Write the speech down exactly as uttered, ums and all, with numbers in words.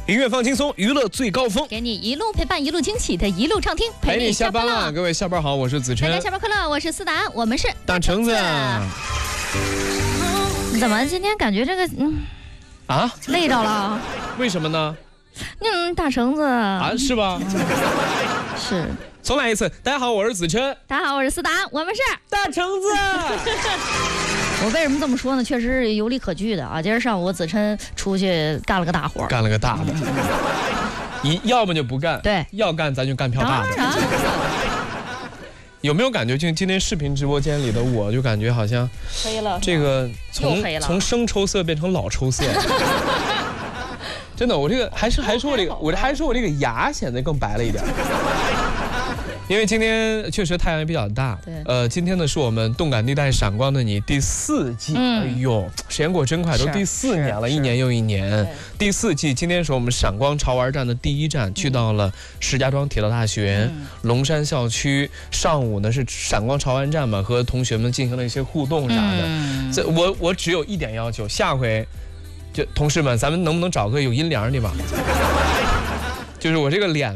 音乐放轻松，娱乐最高峰， 给你一路陪伴，一路惊喜的一路畅听， 陪你下班了。各位下班好，我是子琛。 大家下班快乐，我是思达，我们是大橙子。 你怎么今天感觉这个嗯啊累着了？ 为什么呢？ 嗯，大橙子啊，是吧？ 是。 重来一次，大家好，我是子琛。 大家好，我是思达，我们是大橙子。 我为什么这么说呢？确实是有理可据的啊！今儿上午子琛出去干了个大活， 干了个大的。你要么就不干， 对， 要干咱就干票大的。 当然。 有没有感觉，就今天视频直播间里的我，就感觉好像黑了， 这个从黑了从生抽色变成老抽色。真的，我这个还是还说我这个，我这还说我这个牙显得更白了一点。因为今天确实太阳也比较大， 对， 呃，今天呢是我们动感地带闪光的你第四季，嗯、哎呦，时间过真快，都第四年了，一年又一年。第四季，今天是我们闪光潮玩站的第一站，去到了石家庄铁道大学、嗯、龙山校区。上午呢是闪光潮玩站嘛，和同学们进行了一些互动啥的。嗯、这我我只有一点要求，下回就同事们，咱们能不能找个有阴凉的地方？就是我这个脸。